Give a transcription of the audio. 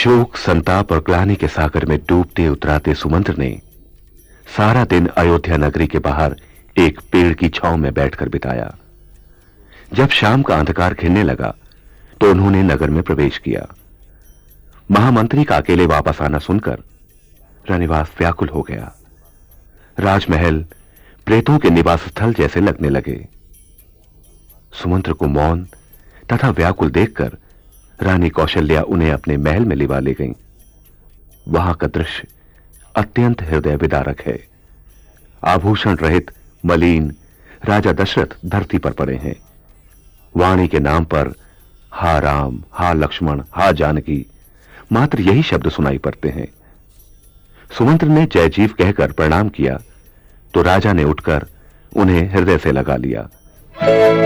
शोक, संताप और ग्लानि के सागर में डूबते उतराते सुमंत्र ने सारा दिन अयोध्या नगरी के बाहर एक पेड़ की छांव में बैठकर बिताया। जब शाम का अंधकार घिरने लगा तो उन्होंने नगर में प्रवेश किया। महामंत्री का अकेले वापस आना सुनकर रनिवास व्याकुल हो गया। राजमहल प्रेतों के निवास स्थल जैसे लगने लगे। सुमंत्र को मौन तथा व्याकुल देखकर रानी कौशल्या उन्हें अपने महल में लिवा ले गईं। वहां का दृश्य अत्यंत हृदय विदारक है। आभूषण रहित मलिन राजा दशरथ धरती पर पड़े हैं। वाणी के नाम पर हा राम, हा लक्ष्मण, हा जानकी मात्र यही शब्द सुनाई पड़ते हैं। सुमंत्र ने जय जीव कहकर प्रणाम किया तो राजा ने उठकर उन्हें हृदय से लगा लिया।